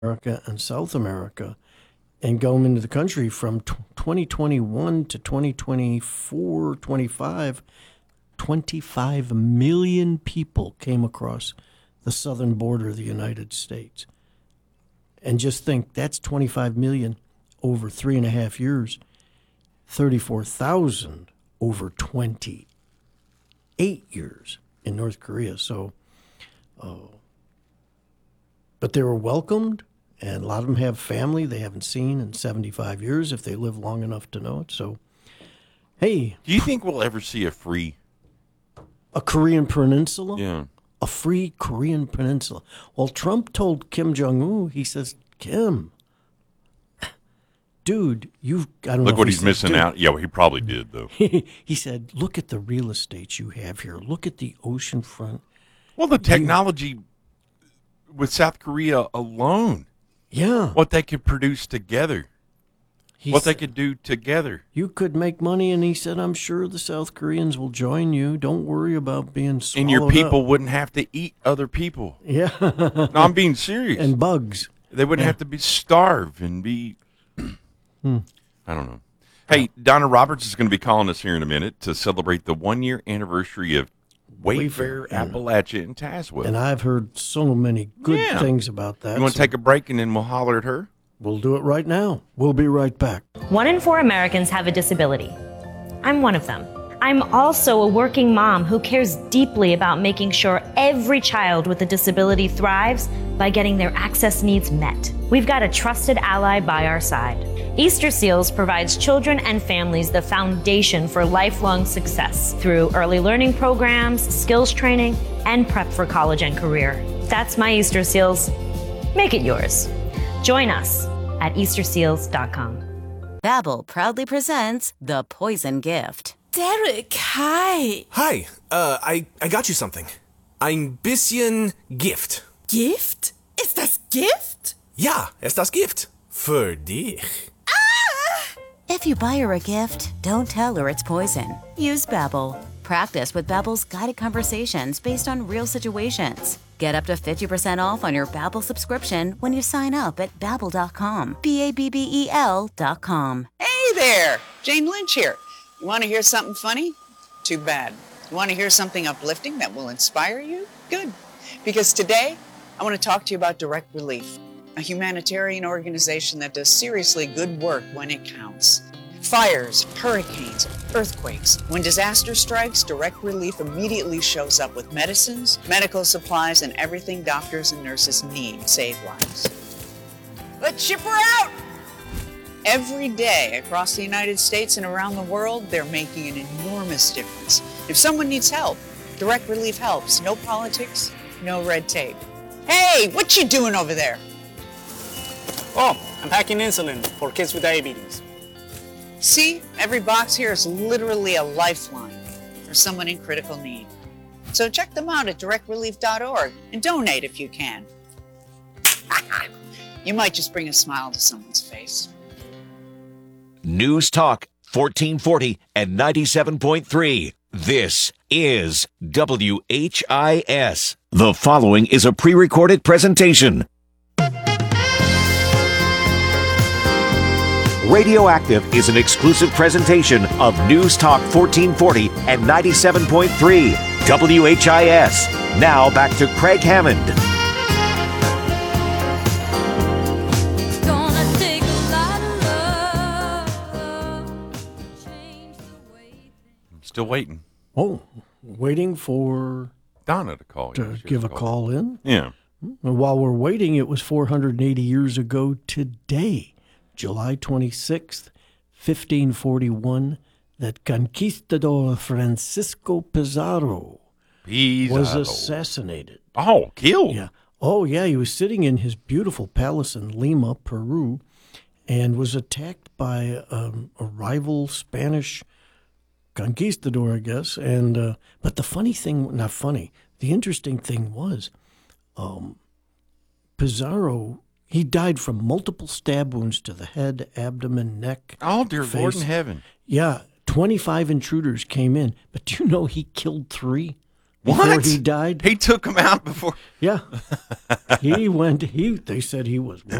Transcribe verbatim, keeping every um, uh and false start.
America and South America and going into the country from twenty twenty-one to twenty twenty-four, twenty-five, twenty-five million people came across the southern border of the United States. And just think, that's twenty-five million over three and a half years, thirty-four thousand over twenty-eight years in North Korea. So, uh, but they were welcomed, and a lot of them have family they haven't seen in seventy-five years if they live long enough to know it. So, hey. Do you think we'll ever see a free? A Korean peninsula? Yeah. A free Korean peninsula. Well, Trump told Kim Jong-un, he says, Kim, dude, you've, I don't Look know what he he's said, missing dude. out. Yeah, well, he probably did, though. He said, look at the real estate you have here. Look at the ocean front. Well, the technology with South Korea alone. Yeah. What they could produce together. He what said, they could do together. You could make money, and he said, I'm sure the South Koreans will join you. Don't worry about being swallowed And your people up. wouldn't have to eat other people. Yeah. No, I'm being serious. And bugs. They wouldn't Yeah. have to be starved and be, Hmm. I don't know. Hey, Donna Roberts is going to be calling us here in a minute to celebrate the one-year anniversary of Wayfair, Wayfair, yeah. Appalachia, and Tazewell. And I've heard so many good Yeah. things about that. You want to so take a break and then we'll holler at her? We'll do it right now. We'll be right back. One in four Americans have a disability. I'm one of them. I'm also a working mom who cares deeply about making sure every child with a disability thrives by getting their access needs met. We've got a trusted ally by our side. Easter Seals provides children and families the foundation for lifelong success through early learning programs, skills training, and prep for college and career. That's my Easter Seals. Make it yours. Join us at Easter Seals dot com. Babbel proudly presents The Poison Gift. Derek, hi. Hi, uh, I, I got you something. Ein bisschen Gift. Gift? Ist das Gift? Ja, es das Gift. Für dich. If you buy her a gift, don't tell her it's poison. Use Babbel. Practice with Babbel's guided conversations based on real situations. Get up to fifty percent off on your Babbel subscription when you sign up at babbel dot com. B A B B E L dot com. Hey there, Jane Lynch here. You want to hear something funny? Too bad. You want to hear something uplifting that will inspire you? Good. Because today, I want to talk to you about Direct Relief, a humanitarian organization that does seriously good work when it counts. Fires, hurricanes, earthquakes. When disaster strikes, Direct Relief immediately shows up with medicines, medical supplies, and everything doctors and nurses need to save lives. Let's ship her out! Every day across the United States and around the world, they're making an enormous difference. If someone needs help, Direct Relief helps. No politics, no red tape. Hey, what you doing over there? Oh, I'm packing insulin for kids with diabetes. See, every box here is literally a lifeline for someone in critical need. So check them out at direct relief dot org and donate if you can. You might just bring a smile to someone's face. News Talk fourteen forty and ninety-seven point three. This is W H I S. The following is a pre-recorded presentation. Radioactive is an exclusive presentation of News Talk fourteen forty and ninety-seven point three W H I S. Now back to Craig Hammond. Still waiting. Oh, waiting for Donna to call. to Yeah, she give a was call in. Yeah. And while we're waiting, it was four hundred eighty years ago today, July twenty-sixth, fifteen forty-one, that conquistador Francisco Pizarro, Pizarro was assassinated. Oh, killed. Yeah. Oh, yeah. He was sitting in his beautiful palace in Lima, Peru, and was attacked by um, a rival Spanish conquistador, I guess. And uh, but the funny thing, not funny, the interesting thing was, um, Pizarro, he died from multiple stab wounds to the head, abdomen, neck. Oh, dear face. Lord in heaven. Yeah, twenty-five intruders came in, but do you know he killed three before What? he died. He took him out before. Yeah. He went, he, they said he was